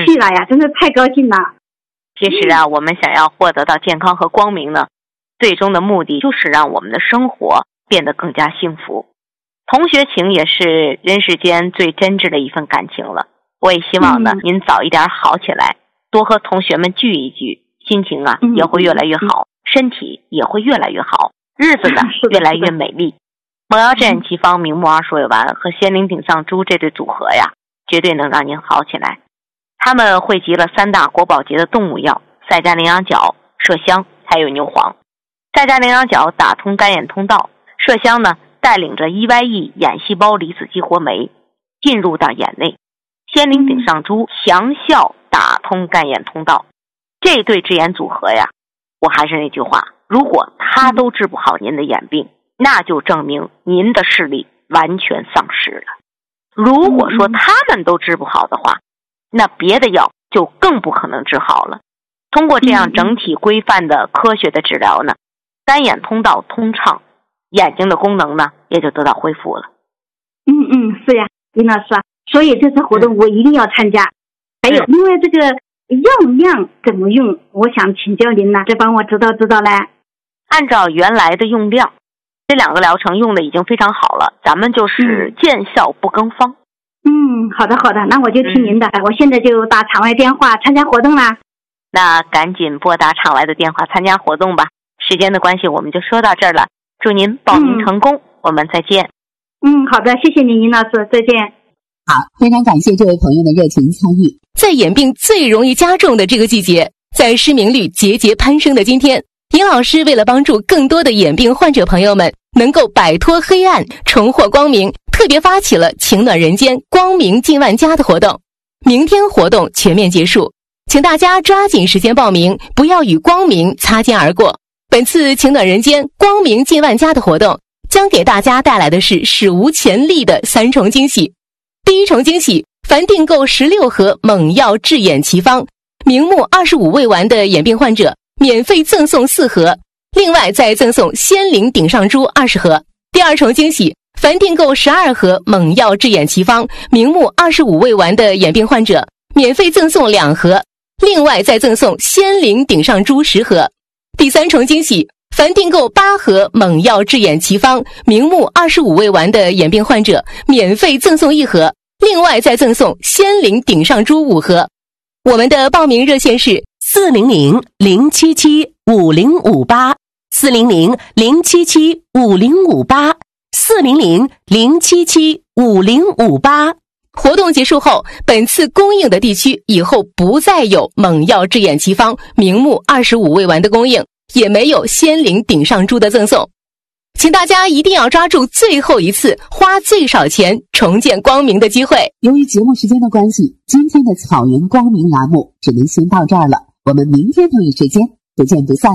兴了呀，真是太高兴了。 其实啊，我们想要获得到健康和光明呢，最终的目的就是让我们的生活变得更加幸福。同学情也是人世间最真挚的一份感情了。我也希望呢，您早一点好起来，多和同学们聚一聚，心情啊也会越来越好，身体也会越来越好，日子呢越来越美丽。蒙药制眼奇方明目二鼠尾丸和仙灵顶上珠这对组合呀，绝对能让您好起来。他们汇集了3大国宝级的动物药赛迦羚羊角、麝香还有牛黄。赛迦羚羊角打通干眼通道，麝香呢带领着 EYE 眼细胞离子激活酶进入到眼内，仙灵顶上珠强效打通干眼通道。这对治眼组合呀，我还是那句话，如果它都治不好您的眼病，那就证明您的视力完全丧失了。如果说他们都治不好的话，那别的药就更不可能治好了。通过这样整体规范的科学的治疗呢，干眼通道通畅，眼睛的功能呢也就得到恢复了。 是呀，林老师啊，所以这次活动我一定要参加。还有另外这个药量怎么用，我想请教您了，再帮我知道来。 按照原来的用量，这2个疗程用的已经非常好了，咱们就是见效不更方。 好的，那我就听您的。我现在就打场外电话参加活动啦。 那赶紧拨打场外的电话参加活动吧。时间的关系，我们就说到这儿了。祝您报名成功，我们再见。 好的，谢谢您，林老师，再见。 好，非常感谢这位朋友的热情参与。 在眼病最容易加重的这个季节，在失明率节节攀升的今天，尹老师为了帮助更多的眼病患者朋友们能够摆脱黑暗，重获光明，特别发起了情暖人间光明近万家的活动。明天活动全面结束，请大家抓紧时间报名，不要与光明擦肩而过。本次情暖人间光明近万家的活动将给大家带来的是史无前例的3重惊喜。第一重惊喜，凡订购16盒猛药治眼奇方明目25味丸的眼病患者免费赠送4盒，另外再赠送仙灵顶上珠20盒。第二重惊喜，凡订购12盒猛药治眼奇方明目25味丸的眼病患者免费赠送2盒，另外再赠送仙灵顶上珠10盒。第三重惊喜，凡订购8盒猛药治眼奇方明目25味丸的眼病患者免费赠送1盒，另外再赠送仙灵顶上珠5盒。我们的报名热线是400-077-5058 400-077-5058 400-077-5058。活动结束后，本次供应的地区以后不再有猛药治眼奇方明目25味丸的供应，也没有仙灵顶上珠的赠送。请大家一定要抓住最后一次花最少钱重见光明的机会。 由于节目时间的关系，今天的草原光明栏目只能先到这儿了，我们明天同一时间不见不散。